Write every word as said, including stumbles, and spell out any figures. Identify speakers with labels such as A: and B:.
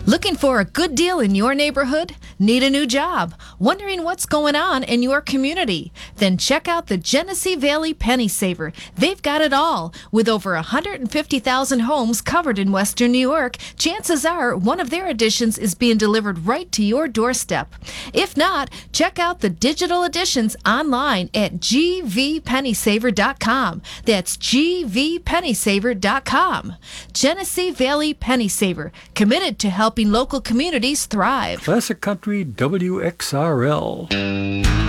A: Looking for a good deal in your neighborhood? Need a new job? Wondering what's going on in your community? Then check out the Genesee Valley Penny Saver. They've got it all. With over one hundred fifty thousand homes covered in Western New York, chances are one of their editions is being delivered right to your doorstep. If not, check out the digital editions online at g v penny saver dot com. That's g v penny saver dot com. Genesee Valley Penny Saver, committed to helping local communities thrive.
B: Classic Country W X R L.